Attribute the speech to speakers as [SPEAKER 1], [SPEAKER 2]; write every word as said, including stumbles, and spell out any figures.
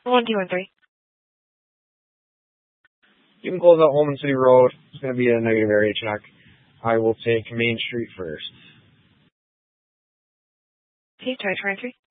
[SPEAKER 1] One, two, one, three.
[SPEAKER 2] You can close out Holman City Road. It's going to be a negative area check. I will take Main Street first.
[SPEAKER 1] Okay, try twenty-three.